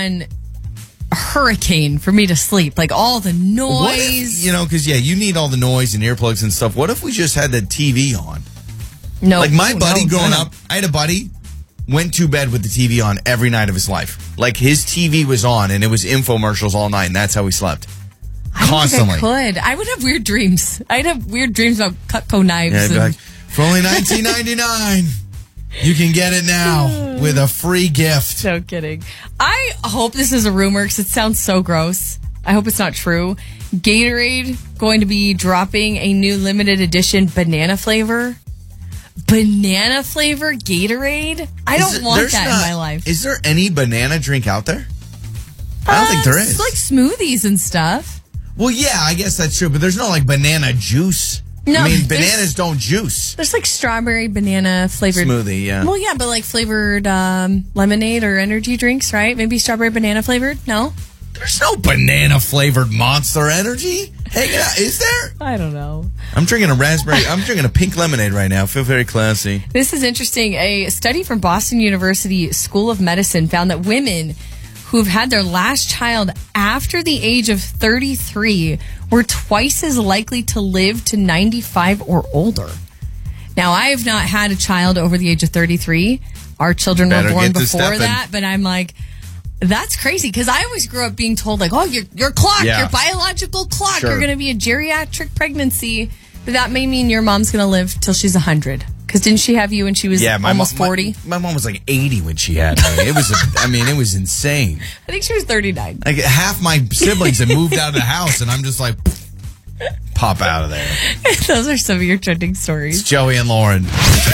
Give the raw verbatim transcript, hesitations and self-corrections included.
on hurricane for me to sleep. Like all the noise. What if, you know, because, yeah, you need all the noise and earplugs and stuff. What if we just had the T V on? No. Like my buddy no, growing no. up, I had a buddy, went to bed with the T V on every night of his life. Like his T V was on and it was infomercials all night and that's how he slept. I Constantly. Don't think I could. I would have weird dreams. I'd have weird dreams about Cutco knives. Yeah, I'd be and- like, for only nineteen ninety-nine, you can get it now with a free gift. No kidding. I hope this is a rumor because it sounds so gross. I hope it's not true. Gatorade going to be dropping a new limited edition banana flavor. Banana flavor Gatorade? I don't Is it- want there's that not- in my life. Is there any banana drink out there? I don't Uh, think there it's is. like smoothies and stuff. Well, yeah, I guess that's true, but there's no like banana juice. No, I mean, there's- bananas don't juice. There's like strawberry banana flavored Smoothie, yeah. Well, yeah, but like flavored um, lemonade or energy drinks, right? Maybe strawberry banana flavored? No? There's no banana flavored Monster Energy hanging out, is there? I don't know. I'm drinking a raspberry. I'm drinking a pink lemonade right now. I feel very classy. This is interesting. A study from Boston University School of Medicine found that women who've had their last child after the age of thirty-three were twice as likely to live to ninety-five or older. Now, I have not had a child over the age of thirty-three. Our children Better were born get to before stepping. that, but I'm like, that's crazy because I always grew up being told like, oh, your your clock, Yeah. your biological clock, Sure. you're going to be a geriatric pregnancy. But that may mean your mom's going to live till she's one hundred. Because didn't she have you when she was Yeah, my almost mom, forty? My, my mom was like eighty when she had me. It was, a, I mean, it was insane. I think she was thirty-nine. Like half my siblings had moved out of the house, and I'm just like, pop out of there. Those are some of your trending stories. It's Joey and Lauren.